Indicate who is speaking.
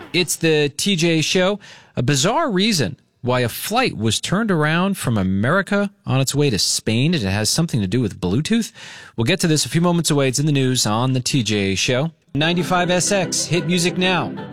Speaker 1: It's the TJ Show. A bizarre reason why a flight was turned around from America on its way to Spain, and it has something to do with Bluetooth. We'll get to this a few moments away. It's in the news on the TJ Show. 95SX, hit music now.